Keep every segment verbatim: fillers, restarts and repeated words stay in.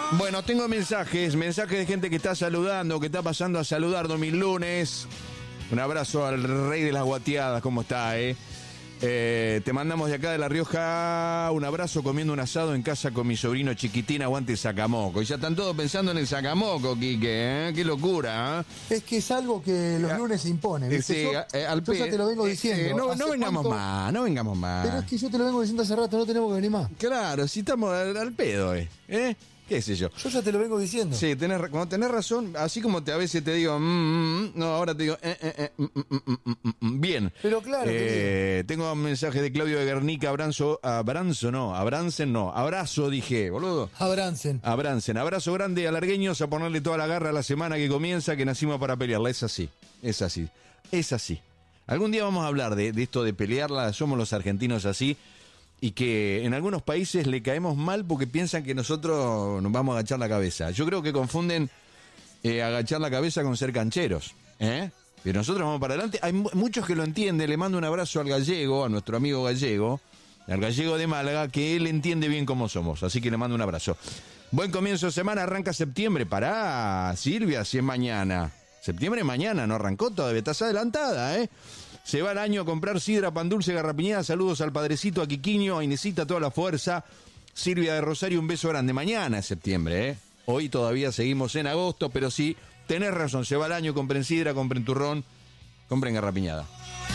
Bueno, tengo mensajes, mensajes de gente que está saludando, que está pasando a saludar Domingo Lunes. Un abrazo al rey de las guateadas, ¿cómo está, eh? Eh, te mandamos de acá de La Rioja un abrazo comiendo un asado en casa con mi sobrino chiquitín, aguante Sacamoco. Y ya están todos pensando en el Sacamoco, Quique, ¿eh? Qué locura, ¿eh? Es que es algo que los lunes se impone, ¿viste? Sí, yo, eh, al yo ya pe- te lo vengo eh, diciendo. eh, no ¿Hace no vengamos cuánto? más, no vengamos más. Pero es que yo te lo vengo diciendo hace rato, no tenemos que venir más. Claro, si estamos al, al pedo, ¿eh? ¿eh? ¿Qué sé yo? Yo ya te lo vengo diciendo. Sí, tenés, ra- cuando tenés razón, así como te, a veces te digo, mm, mm, no, ahora te digo, eh, eh, eh, mm, mm, mm, mm, mm, mm, bien. Pero claro, Eh, tengo un mensaje de Claudio de Guernica, Abranzo, Abranzo no, Abrancen no, abrazo dije, boludo. Abrancen. Abrancen, abrazo grande a largueños, a ponerle toda la garra a la semana que comienza, que nacimos para pelearla, es así, es así, es así. Algún día vamos a hablar de, de esto de pelearla, somos los argentinos así. Y que en algunos países le caemos mal porque piensan que nosotros nos vamos a agachar la cabeza. Yo creo que confunden eh, agachar la cabeza con ser cancheros, ¿eh? Y nosotros vamos para adelante. Hay mu- muchos que lo entienden. Le mando un abrazo al gallego, a nuestro amigo gallego, al gallego de Málaga, que él entiende bien cómo somos. Así que le mando un abrazo. Buen comienzo de semana, arranca septiembre. Pará, Silvia, si es mañana. Septiembre es mañana, no arrancó todavía, estás adelantada, ¿eh? Se va el año a comprar sidra, pan dulce, garrapiñada. Saludos al padrecito, a Quiquiño, a Inesita, toda la fuerza. Silvia de Rosario, un beso grande. Mañana es septiembre, ¿eh? Hoy todavía seguimos en agosto, pero sí, tenés razón. Se va el año, compren sidra, compren turrón, compren garrapiñada.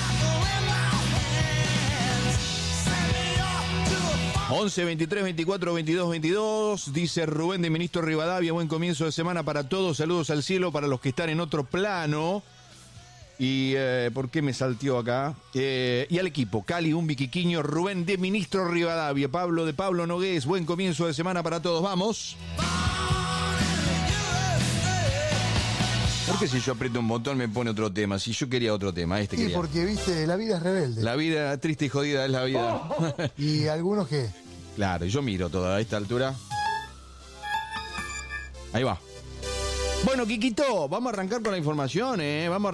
once, veintitrés, veinticuatro, veintidós, veintidós, dice Rubén de Ministro Rivadavia, buen comienzo de semana para todos, saludos al cielo para los que están en otro plano. Y, eh, ¿por qué me salteó acá? Eh, y al equipo, Cali, un Quiquiño, Rubén de Ministro Rivadavia, Pablo de Pablo Nogués, buen comienzo de semana para todos, vamos. ¿Por qué si yo aprieto un botón me pone otro tema? Si yo quería otro tema, este Sí, quería. porque, viste, la vida es rebelde. La vida triste y jodida es la vida. Y algunos que... Claro, yo miro todo a esta altura. Ahí va. Bueno, Quiquito, vamos a arrancar con la información, ¿eh? Vamos a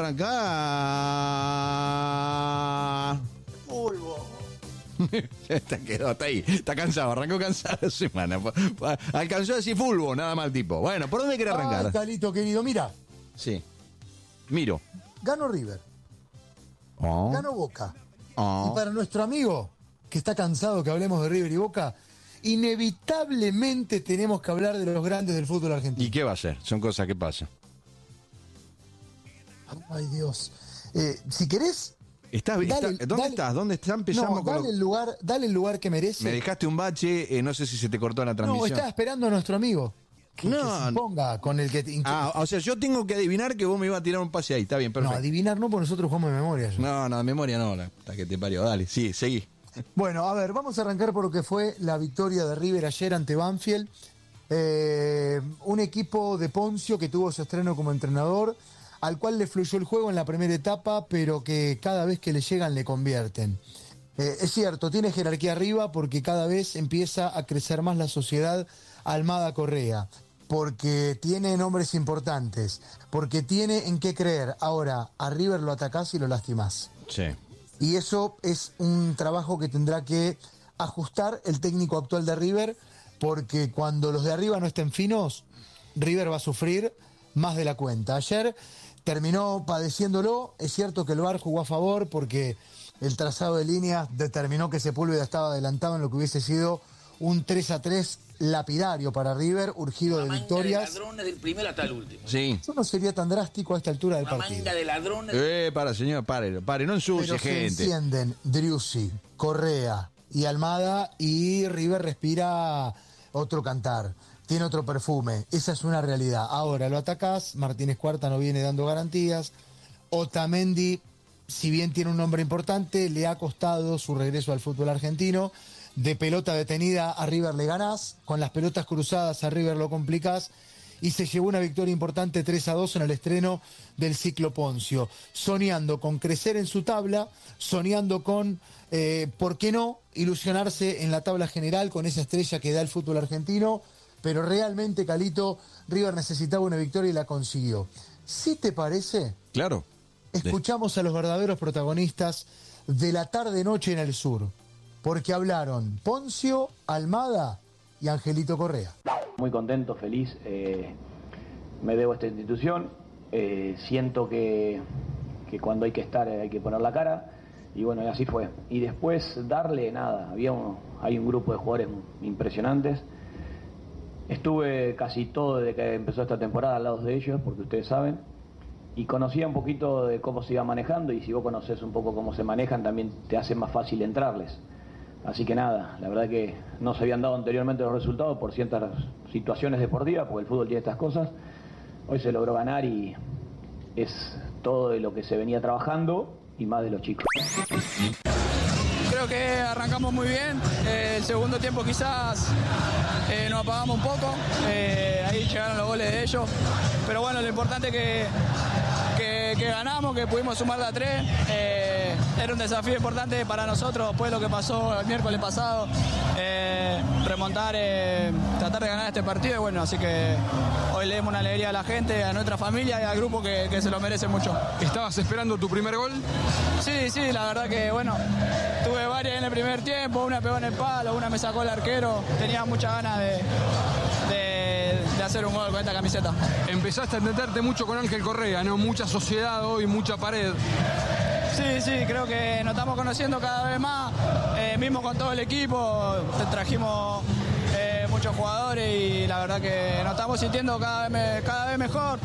arrancar... Polvo. Está, quedó, está ahí, está cansado, arrancó cansado la semana. Alcanzó a decir fulbo, nada mal tipo. Bueno, ¿por dónde quiere arrancar? Ay, Calito, querido, mira, Sí. Miro. ganó River, Oh. ganó Boca. Oh. Y para nuestro amigo, que está cansado que hablemos de River y Boca, inevitablemente tenemos que hablar de los grandes del fútbol argentino. ¿Y qué va a hacer? Son cosas que pasan. Ay, Dios. Eh, si querés... ¿Estás, Dale, está- ¿Dónde dale. estás? ¿Dónde está? Empezamos No, con dale lo- el lugar, dale el lugar que merece. Me dejaste un bache, eh, no sé si se te cortó la No, transmisión. estaba esperando a nuestro amigo. Que, No. que se ponga con el que... te- Ah, o sea, yo tengo que adivinar que vos me ibas a tirar un pase ahí. Está bien, no, perfecto. adivinar no, porque nosotros jugamos de memoria. ya. No, no, de memoria no, la puta que te parió. Dale, sí, seguí. Bueno, a ver, vamos a arrancar por lo que fue la victoria de River ayer ante Banfield. Eh, un equipo de Poncio que tuvo su estreno como entrenador, al cual le fluyó el juego en la primera etapa, pero que cada vez que le llegan le convierten. Eh, es cierto, tiene jerarquía arriba porque cada vez empieza a crecer más la sociedad Almada Correa, porque tiene nombres importantes, porque tiene en qué creer. Ahora, a River lo atacás y lo lastimás. Sí. Y eso es un trabajo que tendrá que ajustar el técnico actual de River, porque cuando los de arriba no estén finos, River va a sufrir más de la cuenta. Ayer terminó padeciéndolo, es cierto que el V A R jugó a favor porque el trazado de líneas determinó que Sepúlveda estaba adelantado en lo que hubiese sido un tres a tres lapidario para River, urgido de Una manga victorias. de ladrones del primero hasta el último. Sí. Yo no sería tan drástico a esta altura del Una partido. manga de ladrones. Eh, para, señor, pare, pare, no ensucie Pero se gente. encienden Driussi, Correa y Almada y River respira otro cantar, tiene otro perfume. Esa es una realidad. Ahora lo atacás, Martínez Cuarta no viene dando garantías. Otamendi, si bien tiene un nombre importante, le ha costado su regreso al fútbol argentino. De pelota detenida a River le ganás, con las pelotas cruzadas a River lo complicás, y se llevó una victoria importante tres a dos en el estreno del ciclo Poncio, soñando con crecer en su tabla, soñando con, eh, ¿por qué no?, ilusionarse en la tabla general con esa estrella que da el fútbol argentino, pero realmente, Calito, River necesitaba una victoria y la consiguió. ¿Sí te parece? Claro. Escuchamos a los verdaderos protagonistas de la tarde-noche en el sur, porque hablaron Poncio, Almada y Angelito Correa. Muy contento, feliz, eh, me debo a esta institución, eh, siento que, que cuando hay que estar hay que poner la cara, y bueno, y así fue. Y después darle nada, había un, hay un grupo de jugadores impresionantes. Estuve casi todo desde que empezó esta temporada al lado de ellos, porque ustedes saben, y conocía un poquito de cómo se iba manejando, y si vos conocés un poco cómo se manejan, también te hace más fácil entrarles. Así que nada, la verdad que no se habían dado anteriormente los resultados por ciertas situaciones deportivas, porque el fútbol tiene estas cosas. Hoy se logró ganar y es todo de lo que se venía trabajando y más de los chicos. Creo que arrancamos muy bien, eh, el segundo tiempo quizás eh, nos apagamos un poco, eh, ahí llegaron los goles de ellos, pero bueno, lo importante es que, que, que ganamos, que pudimos sumar de a tres, eh, era un desafío importante para nosotros después de lo que pasó el miércoles pasado, eh, remontar, eh, tratar de ganar este partido y bueno, así que hoy le demos una alegría a la gente, a nuestra familia y al grupo que, que se lo merece mucho. ¿Estabas esperando tu primer gol? Sí, sí, la verdad que bueno, tuve varias en el primer tiempo, una pegó en el palo, una me sacó el arquero, tenía muchas ganas de, de, de hacer un gol con esta camiseta. Empezaste a entenderte mucho con Ángel Correa, ¿no? Mucha sociedad hoy, mucha pared. Sí, sí, creo que nos estamos conociendo cada vez más, eh, mismo con todo el equipo, trajimos eh, muchos jugadores y la verdad que nos estamos sintiendo cada vez, cada vez mejor.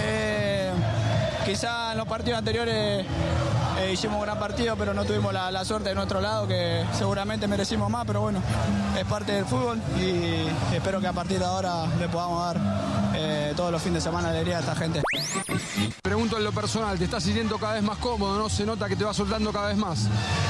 Eh, quizá en los partidos anteriores eh, hicimos un gran partido, pero no tuvimos la, la suerte de nuestro lado, que seguramente merecimos más, pero bueno, es parte del fútbol y espero que a partir de ahora le podamos dar eh, todos los fines de semana alegría a esta gente. Pregunto en lo personal, ¿te estás sintiendo cada vez más cómodo, no? Se nota que te vas soltando cada vez más.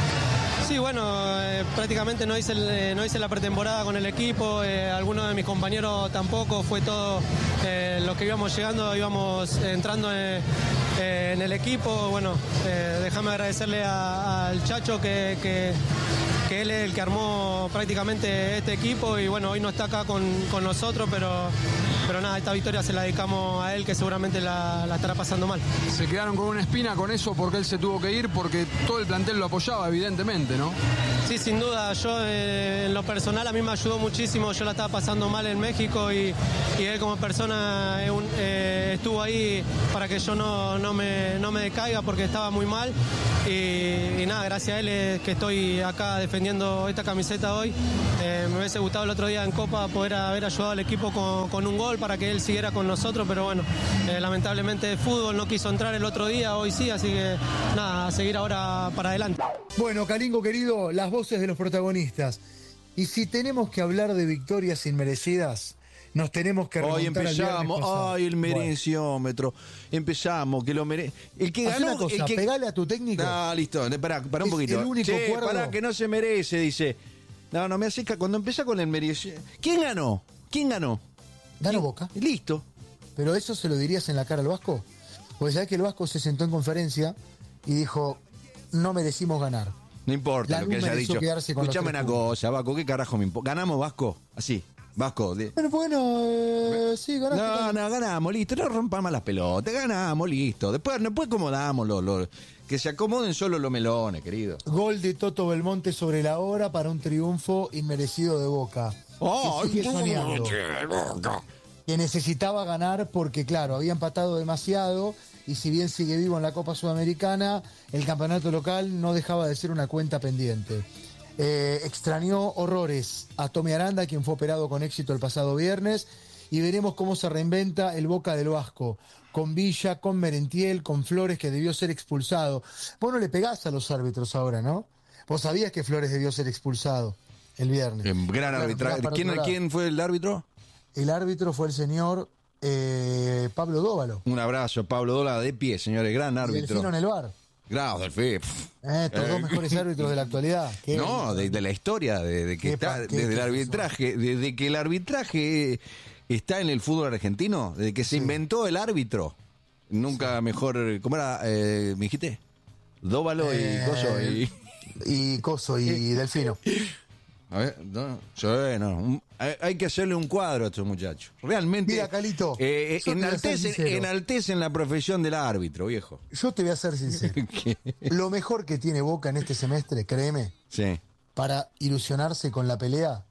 Sí, bueno, eh, prácticamente no hice, el, eh, no hice la pretemporada con el equipo, eh, algunos de mis compañeros tampoco, fue todo, eh, los que íbamos llegando, íbamos entrando eh, eh, en el equipo. Bueno, eh, déjame agradecerle a, al Chacho que, que, que él es el que armó prácticamente este equipo y bueno, hoy no está acá con, con nosotros, pero, pero nada, esta victoria se la dedicamos a él que seguramente la, la estará pasando mal. Se quedaron con una espina con eso porque él se tuvo que ir, porque todo el plantel lo apoyaba, evidentemente, ¿no? Sí, sin duda, yo eh, en lo personal a mí me ayudó muchísimo, yo la estaba pasando mal en México y, y él como persona eh, un, eh, estuvo ahí para que yo no, no, me, no me decaiga porque estaba muy mal y, y nada, gracias a él es que estoy acá defendiendo esta camiseta hoy. Eh, me hubiese gustado el otro día en Copa poder haber ayudado al equipo con, con un gol para que él siguiera con nosotros, pero bueno, eh, lamentablemente el fútbol no quiso entrar el otro día, hoy sí, así que nada, a seguir ahora para adelante. Bueno, Calingo querido, las voces de los protagonistas. Y si tenemos que hablar de victorias inmerecidas, nos tenemos que remontar Hoy al viernes empezamos, pasado. ay, el merenciómetro. Empezamos, que lo merece. El que Haz ganó. una cosa, el que... pegale a tu técnico. Ah, listo, pará, pará un Es poquito. el único Che, cuerdo. pará, que no se merece, dice. No, no me hace ca- Cuando empieza con el merencio. ¿Quién ganó? ¿Quién ganó? Ganó Boca. Listo. Pero eso se lo dirías en la cara al Vasco. Porque sabés que el Vasco se sentó en conferencia y dijo, no merecimos ganar. No importa La lo que Luz haya mereció dicho. quedarse con los Escuchame tres una puntos. cosa, Vasco, ¿qué carajo me importa? ¿Ganamos, Vasco? Así, Vasco. De... Bueno, bueno, eh, sí, ganaste. No, Calingo. no, ganamos, listo. No rompamos las pelotas, ganamos, listo. Después, después acomodamos los, los- que se acomoden solo los melones, querido. Gol de Toto Belmonte sobre la hora para un triunfo inmerecido de Boca. Oh, que sigue soñando. Que necesitaba ganar porque, claro, había empatado demasiado y si bien sigue vivo en la Copa Sudamericana, el campeonato local no dejaba de ser una cuenta pendiente. Eh, extrañó horrores a Tommy Aranda, quien fue operado con éxito el pasado viernes, y veremos cómo se reinventa el Boca del Vasco, con Villa, con Merentiel, con Flores, que debió ser expulsado. Vos no le pegás a los árbitros ahora, ¿no? Vos sabías que Flores debió ser expulsado el viernes. En gran Claro, arbitraje. mirá para ¿Quién, otro lado. ¿Quién fue el árbitro? El árbitro fue el señor eh, Pablo Dóvalo. Un abrazo, Pablo Dola, de pie, señores, gran Y árbitro. Delfino en el bar. Gracias, Delfín. Eh, estos dos mejores árbitros de la actualidad. Qué- No, de, de la historia, de, de que Qué está, pa- qué- desde qué el arbitraje, desde que el arbitraje está en el fútbol argentino, desde que se inventó el árbitro. Nunca mejor, ¿cómo era? Eh, ¿Me dijiste? Dóvalo Eh, y Coso y... Y Coso y Delfino. A ver, no, sí, no, un- hay, hay que hacerle un cuadro a estos muchachos. Realmente. Mira, Calito, eh, yo te voy a ser enaltecen, sincero. enaltecen la profesión del árbitro, viejo. Yo te voy a ser sincero. ¿Qué? Lo mejor que tiene Boca en este semestre, créeme, Sí. para ilusionarse con la pelea,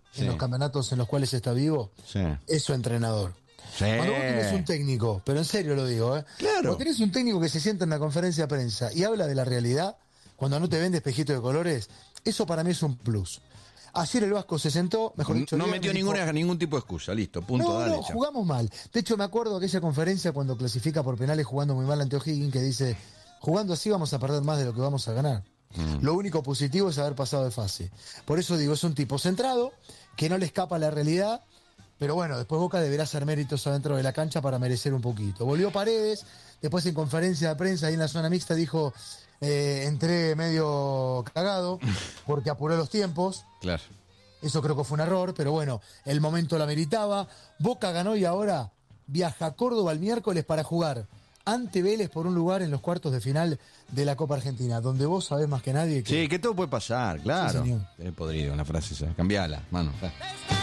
Sí. en los campeonatos en los cuales está vivo, Sí. es su entrenador. Sí. Cuando vos tenés un técnico, pero en serio lo digo, ¿eh? Claro. Cuando tenés un técnico que se sienta en la conferencia de prensa y habla de la realidad, cuando no te vende espejito de colores, eso para mí es un plus. Ayer el Vasco se sentó, mejor dicho... No el metió viernes, ninguna, dijo, ningún tipo de excusa, listo, punto, no, dale. no, chao. jugamos mal. De hecho, me acuerdo de aquella conferencia cuando clasifica por penales jugando muy mal ante O'Higgins, que dice, jugando así vamos a perder más de lo que vamos a ganar. Mm. Lo único positivo es haber pasado de fase. Por eso digo, es un tipo centrado, que no le escapa a la realidad, pero bueno, después Boca deberá hacer méritos adentro de la cancha para merecer un poquito. Volvió Paredes, después en conferencia de prensa ahí en la zona mixta dijo, eh, entré medio cagado porque apuré los tiempos. Claro. Eso creo que fue un error, pero bueno, el momento la meritaba. Boca ganó y ahora viaja a Córdoba el miércoles para jugar ante Vélez por un lugar en los cuartos de final de la Copa Argentina, donde vos sabés más que nadie que... Sí, que todo puede pasar, claro. Sí, señor. Es podrido la frase esa, cambiala, mano.